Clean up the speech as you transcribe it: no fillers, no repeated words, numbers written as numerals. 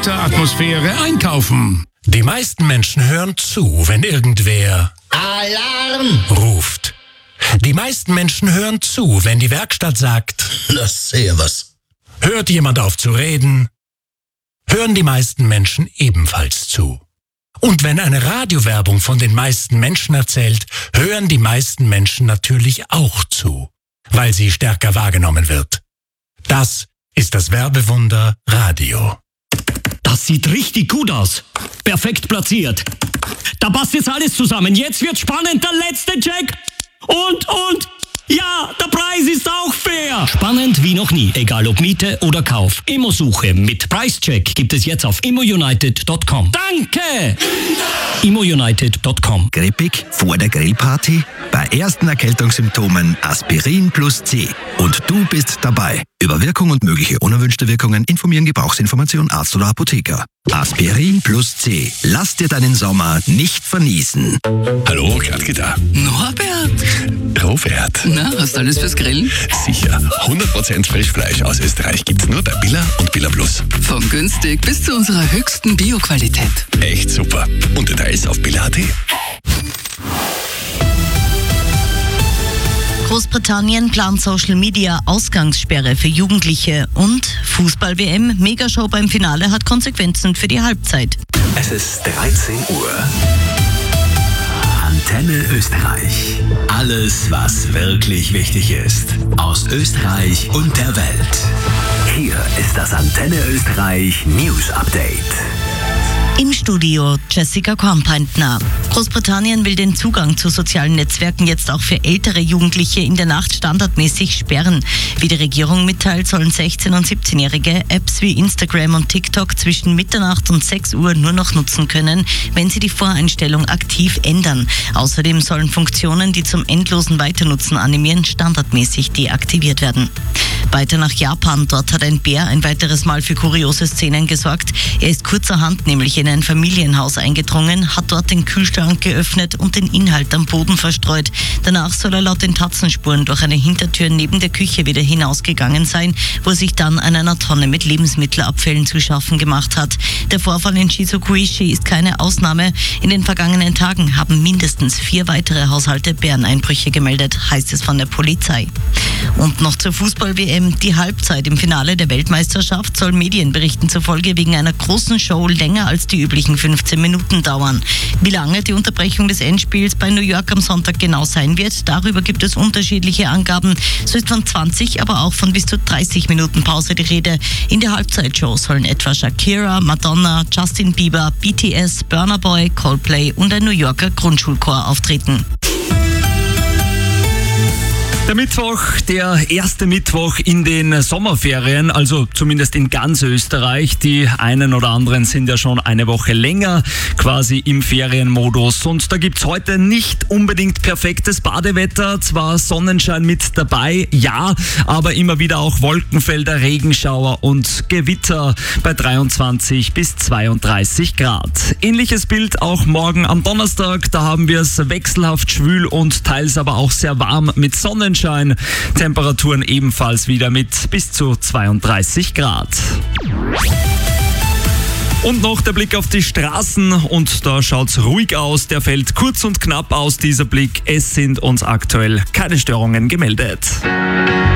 entspannter Atmosphäre einkaufen. Die meisten Menschen hören zu, wenn irgendwer Alarm ruft. Die meisten Menschen hören zu, wenn die Werkstatt sagt, das sehe was. Hört jemand auf zu reden, hören die meisten Menschen ebenfalls zu. Und wenn eine Radiowerbung von den meisten Menschen erzählt, hören die meisten Menschen natürlich auch zu, weil sie stärker wahrgenommen wird. Das ist das Werbewunder Radio. Das sieht richtig gut aus. Perfekt platziert. Da passt jetzt alles zusammen. Jetzt wird spannend. Der letzte Check. Und. Ja, der Preis ist auch fair. Spannend wie noch nie. Egal ob Miete oder Kauf. Immosuche mit Preischeck gibt es jetzt auf immounited.com. Danke! immounited.com. Grippig vor der Grillparty? Bei ersten Erkältungssymptomen Aspirin plus C. Und du bist dabei. Über Wirkung und mögliche unerwünschte Wirkungen informieren Gebrauchsinformation Arzt oder Apotheker. Aspirin plus C. Lass dir deinen Sommer nicht verniesen. Hallo, Gladke da. Norbert. Robert. Na, hast du alles fürs Grillen? Sicher. 100% Frischfleisch aus Österreich gibt's nur bei Billa und Billa Plus. Von günstig bis zu unserer höchsten Bio-Qualität. Echt super. Und Details auf billa.at. Großbritannien plant Social-Media-Ausgangssperre für Jugendliche und Fußball-WM, Megashow beim Finale hat Konsequenzen für die Halbzeit. Es ist 13 Uhr. Antenne Österreich. Alles, was wirklich wichtig ist. Aus Österreich und der Welt. Hier ist das Antenne Österreich News Update. Im Studio Jessica Kornpeintner. Großbritannien will den Zugang zu sozialen Netzwerken jetzt auch für ältere Jugendliche in der Nacht standardmäßig sperren. Wie die Regierung mitteilt, sollen 16- und 17-Jährige Apps wie Instagram und TikTok zwischen Mitternacht und 6 Uhr nur noch nutzen können, wenn sie die Voreinstellung aktiv ändern. Außerdem sollen Funktionen, die zum endlosen Weiternutzen animieren, standardmäßig deaktiviert werden. Weiter nach Japan. Dort hat ein Bär ein weiteres Mal für kuriose Szenen gesorgt. Er ist kurzerhand nämlich in ein Familienhaus eingedrungen, hat dort den Kühlschrank geöffnet und den Inhalt am Boden verstreut. Danach soll er laut den Tatzenspuren durch eine Hintertür neben der Küche wieder hinausgegangen sein, wo er sich dann an einer Tonne mit Lebensmittelabfällen zu schaffen gemacht hat. Der Vorfall in Shizukuishi ist keine Ausnahme. In den vergangenen Tagen haben mindestens 4 weitere Haushalte Bäreneinbrüche gemeldet, heißt es von der Polizei. Und noch zur Fußball-WM. Die Halbzeit im Finale der Weltmeisterschaft soll Medienberichten zufolge wegen einer großen Show länger als die üblichen 15 Minuten dauern. Wie lange die Unterbrechung des Endspiels bei New York am Sonntag genau sein wird, darüber gibt es unterschiedliche Angaben. So ist von 20, aber auch von bis zu 30 Minuten Pause die Rede. In der Halbzeitshow sollen etwa Shakira, Madonna, Justin Bieber, BTS, Burna Boy, Coldplay und ein New Yorker Grundschulchor auftreten. Der Mittwoch, der erste Mittwoch in den Sommerferien, also zumindest in ganz Österreich. Die einen oder anderen sind ja schon eine Woche länger quasi im Ferienmodus. Und da gibt's heute nicht unbedingt perfektes Badewetter. Zwar Sonnenschein mit dabei, ja, aber immer wieder auch Wolkenfelder, Regenschauer und Gewitter bei 23 bis 32 Grad. Ähnliches Bild auch morgen am Donnerstag. Da haben wir es wechselhaft schwül und teils aber auch sehr warm mit Sonnenschein. Temperaturen ebenfalls wieder mit bis zu 32 Grad. Und noch der Blick auf die Straßen und da schaut's ruhig aus. Der fällt kurz und knapp aus, dieser Blick. Es sind uns aktuell keine Störungen gemeldet.